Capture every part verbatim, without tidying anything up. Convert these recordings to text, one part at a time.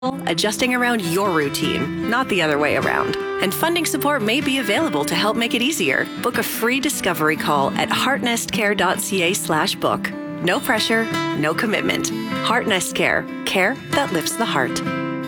adjusting around your routine, not the other way around. And funding support may be available to help make it easier. Book a free discovery call at heartnestcare.ca slash book. No pressure, no commitment. Heartnest Care. Care that lifts the heart.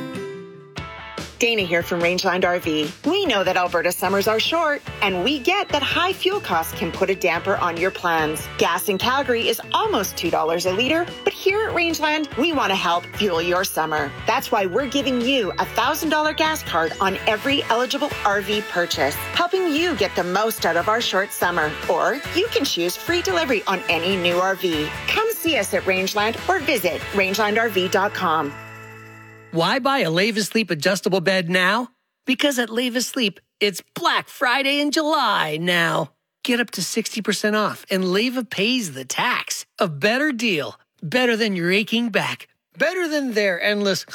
Dana here from Rangeland R V. We know that Alberta summers are short, and we get that high fuel costs can put a damper on your plans. Gas in Calgary is almost two dollars a litre, but here at Rangeland, we want to help fuel your summer. That's why we're giving you a one thousand dollars gas card on every eligible R V purchase, helping you get the most out of our short summer. Or you can choose free delivery on any new R V. Come see us at Rangeland or visit rangeland r v dot com. Why buy a Leva Sleep adjustable bed now? Because at Leva Sleep, it's Black Friday in July now. Get up to sixty percent off and Leva pays the tax. A better deal. Better than your aching back. Better than their endless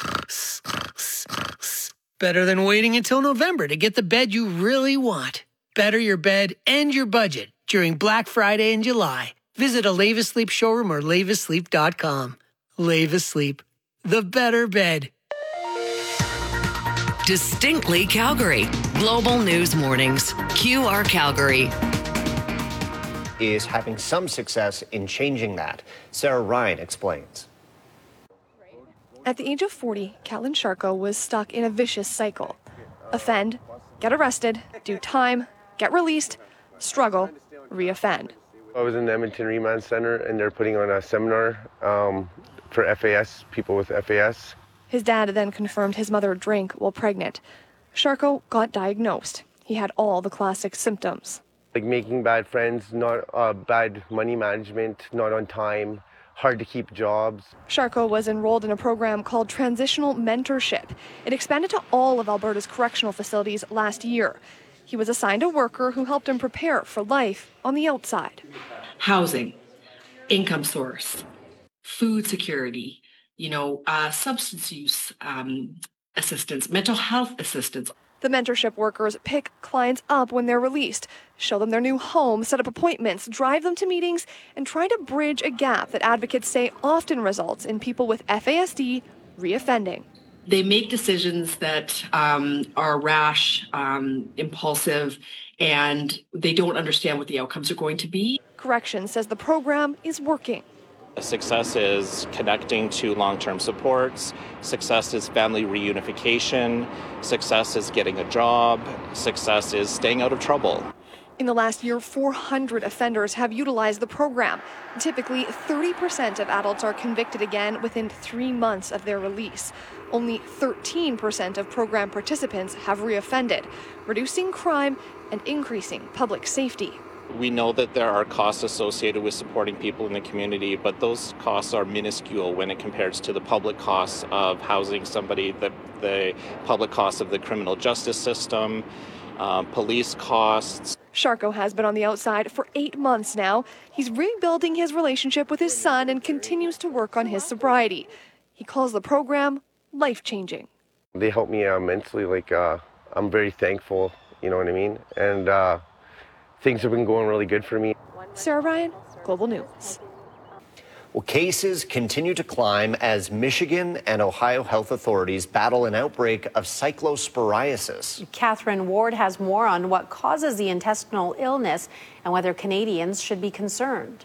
better than waiting until November to get the bed you really want. Better your bed and your budget during Black Friday in July. Visit a Leva Sleep showroom or leva sleep dot com. Leva Sleep. The better bed. Distinctly Calgary. Global News Mornings. Q R Calgary. Is having some success in changing that. Sarah Ryan explains. At the age of forty, Caitlin Sharko was stuck in a vicious cycle. Offend, get arrested, do time, get released, struggle, reoffend. I was in the Edmonton Remand Center, and they're putting on a seminar um, for F A S, people with F A S. His dad then confirmed his mother drank while pregnant. Sharko got diagnosed. He had all the classic symptoms. Like making bad friends, not uh, bad money management, not on time, hard to keep jobs. Sharko was enrolled in a program called Transitional Mentorship. It expanded to all of Alberta's correctional facilities last year. He was assigned a worker who helped him prepare for life on the outside. Housing, income source, food security, you know, uh, substance use um, assistance, mental health assistance. The mentorship workers pick clients up when they're released, show them their new home, set up appointments, drive them to meetings, and try to bridge a gap that advocates say often results in people with F A S D reoffending. They make decisions that um, are rash, um, impulsive, and they don't understand what the outcomes are going to be. Corrections says the program is working. Success is connecting to long-term supports. Success is family reunification. Success is getting a job. Success is staying out of trouble. In the last year, four hundred offenders have utilized the program. Typically, thirty percent of adults are convicted again within three months of their release. Only thirteen percent of program participants have reoffended, reducing crime and increasing public safety. We know that there are costs associated with supporting people in the community, but those costs are minuscule when it compares to the public costs of housing somebody, the, the public costs of the criminal justice system, uh, police costs. Sharko has been on the outside for eight months now. He's rebuilding his relationship with his son and continues to work on his sobriety. He calls the program life-changing. They help me uh, mentally, like, uh, I'm very thankful, you know what I mean? And uh, things have been going really good for me. Sarah Ryan, Global News. Well, cases continue to climb as Michigan and Ohio health authorities battle an outbreak of cyclosporiasis. Catherine Ward has more on what causes the intestinal illness and whether Canadians should be concerned.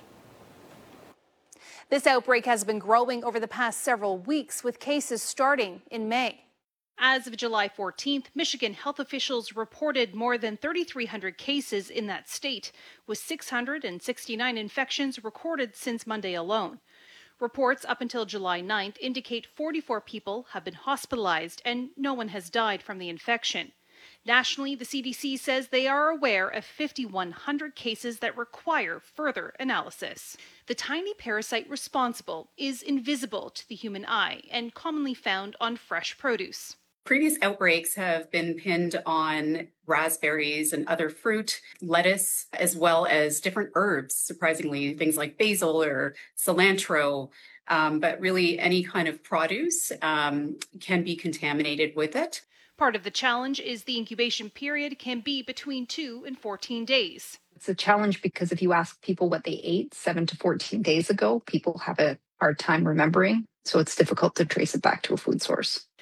This outbreak has been growing over the past several weeks, with cases starting in May. As of July fourteenth, Michigan health officials reported more than three thousand three hundred cases in that state, with six hundred sixty-nine infections recorded since Monday alone. Reports up until July ninth indicate forty-four people have been hospitalized and no one has died from the infection. Nationally, the C D C says they are aware of five thousand one hundred cases that require further analysis. The tiny parasite responsible is invisible to the human eye and commonly found on fresh produce. Previous outbreaks have been pinned on raspberries and other fruit, lettuce, as well as different herbs, surprisingly, things like basil or cilantro. Um, but really, any kind of produce um, can be contaminated with it. Part of the challenge is the incubation period can be between two and fourteen days. It's a challenge because if you ask people what they ate seven to fourteen days ago, people have a hard time remembering. So it's difficult to trace it back to a food source.